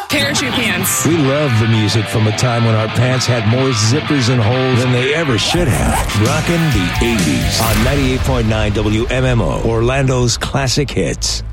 Parachute pants. We love the music from a time when our pants had more zippers and holes than they ever should have. Rockin' the 80s on 98.9 WMMO, Orlando's classic hits.